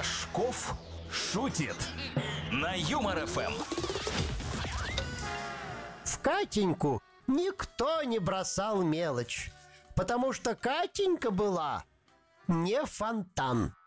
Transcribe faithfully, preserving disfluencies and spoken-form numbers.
Рожков шутит на Юмор ФМ. В Катеньку никто не бросал мелочь, потому что Катенька была не фонтан.